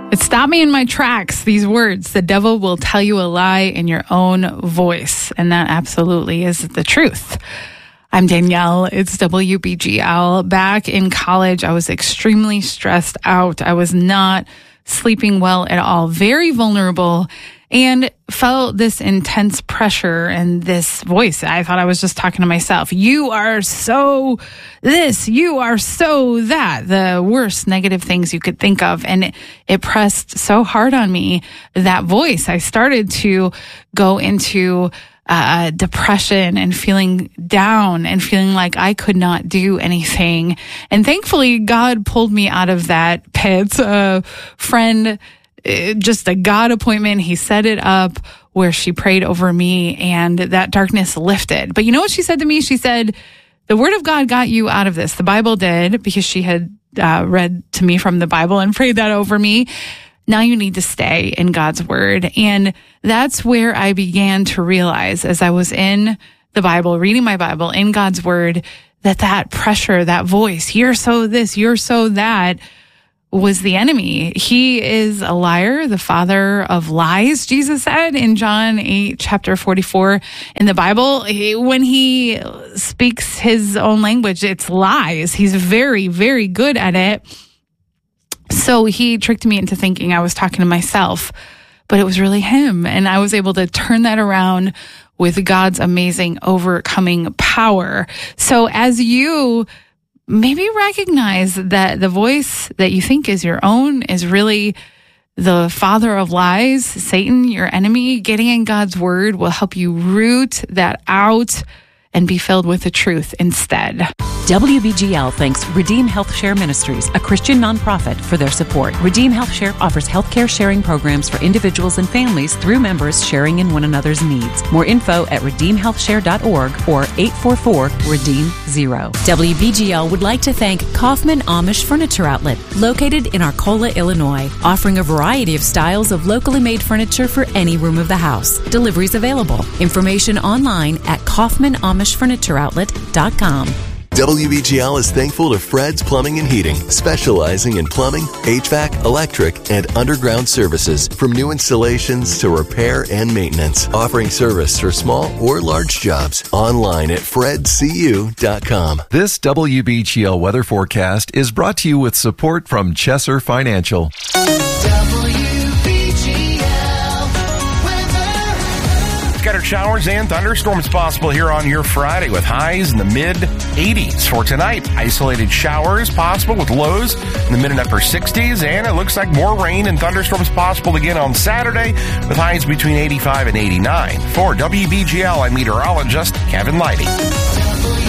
It stopped me in my tracks, these words. The devil will tell you a lie in your own voice. And that absolutely is the truth. I'm Danielle. It's WBGL. Back in college, I was extremely stressed out. I was not sleeping well at all, very vulnerable, and felt this intense pressure and this voice. I thought I was just talking to myself. You are so this, you are so that. The worst negative things you could think of. And it pressed so hard on me, that voice. I started to go into depression and feeling down and feeling like I could not do anything. And thankfully, God pulled me out of that pit. A friend, just a God appointment, he set it up where she prayed over me and that darkness lifted. But you know what she said to me? She said, the word of God got you out of this. The Bible did, because she had read to me from the Bible and prayed that over me. Now you need to stay in God's word. And that's where I began to realize, as I was in the Bible, reading my Bible in God's word, that pressure, that voice, you're so this, you're so that, was the enemy. He is a liar, the father of lies, Jesus said in John 8, chapter 44 in the Bible. When he speaks his own language, it's lies. He's very, very good at it. So he tricked me into thinking I was talking to myself, but it was really him. And I was able to turn that around with God's amazing overcoming power. So as you maybe recognize that the voice that you think is your own is really the father of lies, Satan, your enemy, getting in God's word will help you root that out and be filled with the truth instead. WBGL thanks Redeem Health Share Ministries, a Christian nonprofit, for their support. Redeem Health Share offers healthcare sharing programs for individuals and families through members sharing in one another's needs. More info at redeemhealthshare.org or 844-REDEEM-0. WBGL would like to thank Kaufman Amish Furniture Outlet, located in Arcola, Illinois, offering a variety of styles of locally made furniture for any room of the house. Deliveries available. Information online at KaufmanAmishFurnitureOutlet.com. WBGL is thankful to Fred's Plumbing and Heating, specializing in plumbing, HVAC, electric, and underground services, from new installations to repair and maintenance, offering service for small or large jobs. Online at fredcu.com. This WBGL weather forecast is brought to you with support from Chesser Financial. Scattered showers and thunderstorms possible here on your Friday, with highs in the mid-80s. For tonight, isolated showers possible with lows in the mid and upper 60s, and it looks like more rain and thunderstorms possible again on Saturday with highs between 85 and 89. For WBGL, I'm meteorologist Kevin Leidy.